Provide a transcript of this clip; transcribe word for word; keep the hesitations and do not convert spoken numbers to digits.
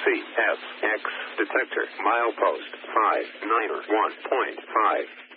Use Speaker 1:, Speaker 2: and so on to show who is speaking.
Speaker 1: C F X detector milepost five nine one point five.